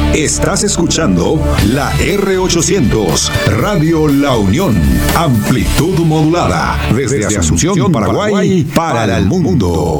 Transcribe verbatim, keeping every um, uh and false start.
Estás escuchando la erre ochocientos, Radio La Unión. Amplitud modulada. Desde, desde Asunción, Paraguay, para el mundo.